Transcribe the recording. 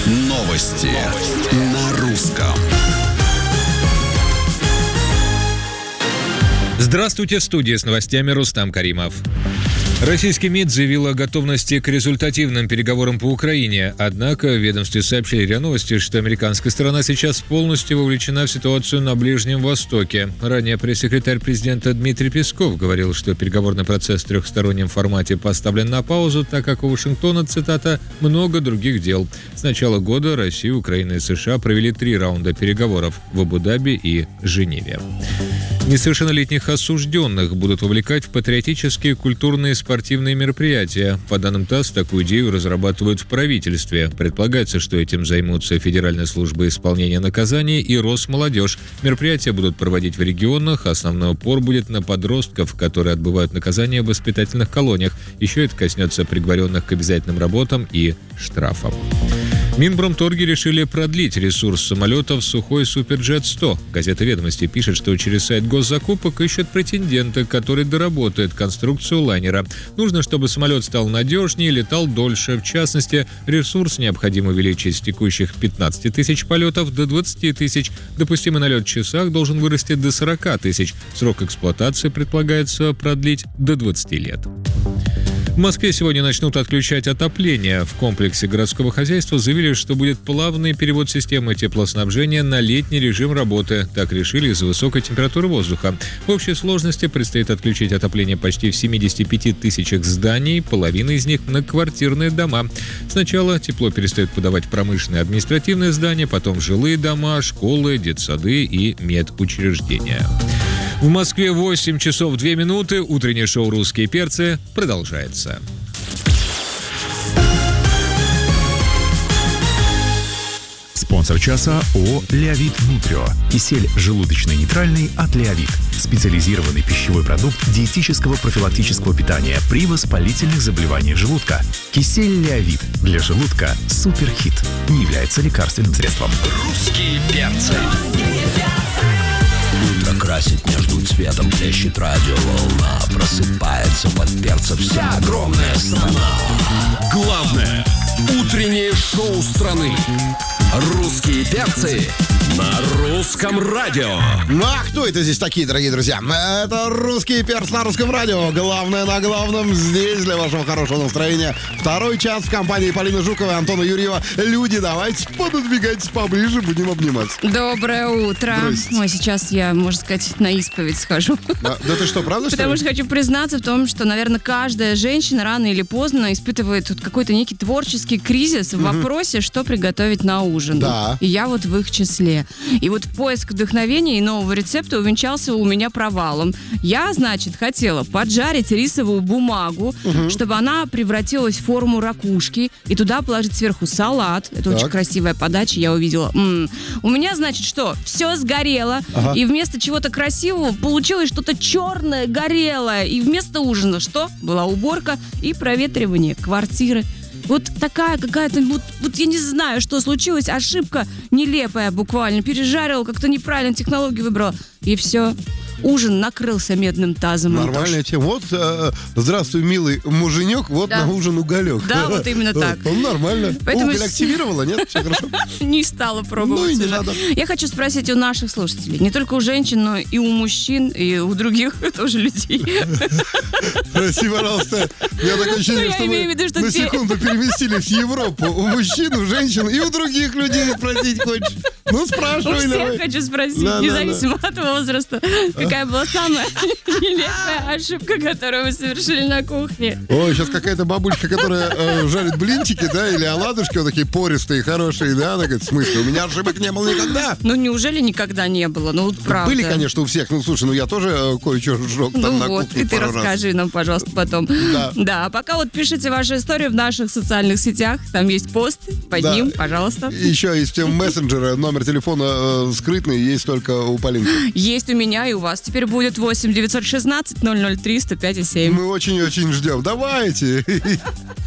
Новости на русском. Здравствуйте, в студии с новостями Рустам Каримов. Российский МИД заявил о готовности к результативным переговорам по Украине. Однако в ведомстве сообщили РИА Новости, что американская сторона сейчас полностью вовлечена в ситуацию на Ближнем Востоке. Ранее пресс-секретарь президента Дмитрий Песков говорил, что переговорный процесс в трехстороннем формате поставлен на паузу, так как у Вашингтона, цитата, «много других дел». С начала года Россия, Украина и США провели 3 раунда переговоров в Абу-Даби и Женеве. Несовершеннолетних осужденных будут вовлекать в патриотические, культурные и спортивные мероприятия. По данным ТАСС, такую идею разрабатывают в правительстве. Предполагается, что этим займутся Федеральная служба исполнения наказаний и Росмолодежь. Мероприятия будут проводить в регионах. Основной упор будет на подростков, которые отбывают наказание в воспитательных колониях. Еще это коснется приговоренных к обязательным работам и штрафам. Минпромторги решили продлить ресурс самолетов Сухой Суперджет-100. Газета «Ведомости» пишет, что через сайт госзакупок ищут претендента, который доработает конструкцию лайнера. Нужно, чтобы самолет стал надежнее, летал дольше. В частности, ресурс необходимо увеличить с текущих 15 тысяч полетов до 20 тысяч. Допустимый налет в часах должен вырасти до 40 тысяч. Срок эксплуатации предполагается продлить до 20 лет. В Москве сегодня начнут отключать отопление. В комплексе городского хозяйства заявили, что будет плавный перевод системы теплоснабжения на летний режим работы. Так решили из-за высокой температуры воздуха. В общей сложности предстоит отключить отопление почти в 75 тысячах зданий, половина из них – многоквартирные дома. Сначала тепло перестают подавать промышленные и административные здания, потом жилые дома, школы, детсады и медучреждения. В Москве 8 часов 2 минуты. Утреннее шоу «Русские перцы» продолжается. Спонсор часа ООО «Леовит Нутрио». Кисель желудочно-нейтральный от «Леовит». Специализированный пищевой продукт диетического профилактического питания при воспалительных заболеваниях желудка. Кисель «Леовит» для желудка суперхит. Не является лекарственным средством. Русские перцы. Утро красит между цветом, плещет радиоволна. Просыпается под перцем вся огромная страна. Главное утреннее шоу страны. Русские перцы на русском радио. Ну а кто это здесь такие, дорогие друзья? Это «Русский перц» на русском радио. Главное на главном здесь для вашего хорошего настроения. Второй час в компании Полины Жуковой, Антона Юрьева. Люди, давайте пододвигайтесь поближе, будем обниматься. Доброе утро. Ой, сейчас я, можно сказать, на исповедь схожу. Да ты что, правда, что ли? Потому что хочу признаться в том, что, наверное, каждая женщина рано или поздно испытывает вот какой-то некий творческий кризис в вопросе, что приготовить на ужин. Да. И я вот в их числе. И вот поиск вдохновения и нового рецепта увенчался у меня провалом. Я, значит, хотела поджарить рисовую бумагу, чтобы она превратилась в форму ракушки, и туда положить сверху салат. Это очень красивая подача, я увидела. У меня, значит, что? Все сгорело, и вместо чего-то красивого получилось что-то черное, горелое. И вместо ужина что? Была уборка и проветривание квартиры. Вот такая какая-то, вот я не знаю, что случилось, ошибка нелепая буквально. Пережарила, как-то неправильно технологию выбрала. И все. Ужин накрылся медным тазом. Нормальная тема. Вот, здравствуй, милый муженек, вот Да. на ужин уголек. Да, вот именно так. Нормально. Поэтому Уголь активировала, нет? Все хорошо? Не стала пробовать. Ну и не уже. надо. Я хочу спросить у наших слушателей, не только у женщин, но и у мужчин, и у других тоже людей. Прости, пожалуйста. Я такое ощущение, я что имею в мы виду, что на секунду переместились в Европу. У мужчин, у женщин и у других людей спросить хочешь. Ну, У спрашивай всех давай. хочу спросить, Да, независимо от возраста, какая была самая нелепая ошибка, которую вы совершили на кухне. Ой, сейчас какая-то бабулька, которая жарит блинчики, да, или оладушки, вот такие пористые, хорошие, да, она говорит, в смысле, у меня ошибок не было никогда. Ну, неужели никогда не было? Ну, вот правда. Были, конечно, у всех. Ну, слушай, ну я тоже кое-что сжег там Ну на вот, кухне и ты пару раз. расскажи нам, пожалуйста, потом. Да. А пока вот пишите ваши истории в наших социальных сетях. Там есть пост под Да. ним, пожалуйста. Еще есть мессенджеры, номер телефона скрытный, есть только у Полинки. Есть у меня и у вас. Теперь будет 8 916 003 105 7. Мы очень-очень ждем. Давайте.